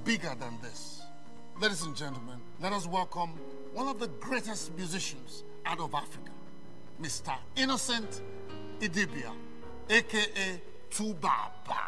bigger than this. Ladies and gentlemen, let us welcome one of the greatest musicians out of Africa, Mr. Innocent Idibia, a.k.a. Tubaba.